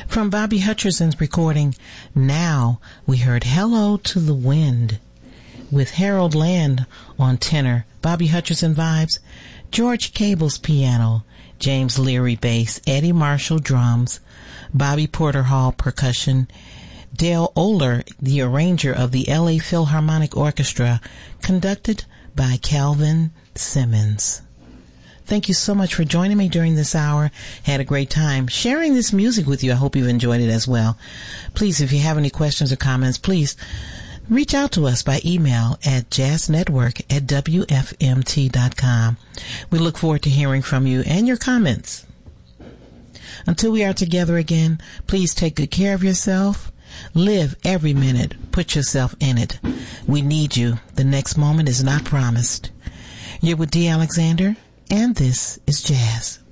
From Bobby Hutcherson's recording, Now, we heard Hello to the Wind with Harold Land on tenor, Bobby Hutcherson vibes, George Cable's piano, James Leary bass, Eddie Marshall drums, Bobby Porter Hall percussion, Dale Oler, the arranger of the LA Philharmonic Orchestra, conducted by Calvin Simmons. Thank you so much for joining me during this hour. Had a great time sharing this music with you. I hope you've enjoyed it as well. Please, if you have any questions or comments, please reach out to us by email at jazznetwork@wfmt.com. We look forward to hearing from you and your comments. Until we are together again, please take good care of yourself. Live every minute. Put yourself in it. We need you. The next moment is not promised. You're with D. Alexander, and this is Jazz.